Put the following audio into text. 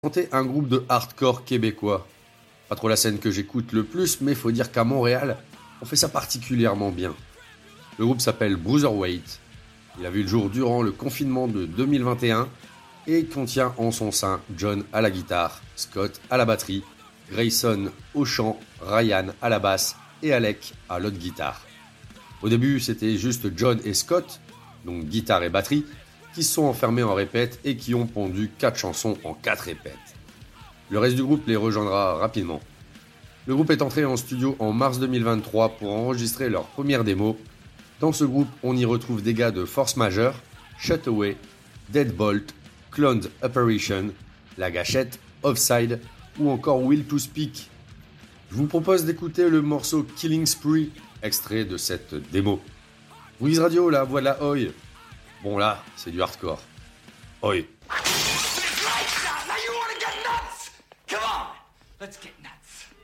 Présenter un groupe de hardcore québécois. Pas trop la scène que j'écoute le plus, mais faut dire qu'à Montréal, on fait ça particulièrement bien. Le groupe s'appelle Bruiserweight. Il a vu le jour durant le confinement de 2021 et contient en son sein John à la guitare, Scott à la batterie, Grayson au chant, Ryan à la basse et Alec à l'autre guitare. Au début, c'était juste John et Scott, donc guitare et batterie, qui se sont enfermés en répète et qui ont pondu 4 chansons en 4 répètes. Le reste du groupe les rejoindra rapidement. Le groupe est entré en studio en mars 2023 pour enregistrer leur première démo. Dans ce groupe, on y retrouve des gars de Force Majeure, Shut Away, Deadbolt, Cloned Apparition, La Gâchette, Offside ou encore Will to Speak. Je vous propose d'écouter le morceau Killing Spree, extrait de cette démo. Wheeze Radio, la voix de la Oi. Bon là, c'est du hardcore. Oi. Now you wanna get nuts? Come on, let's get nuts.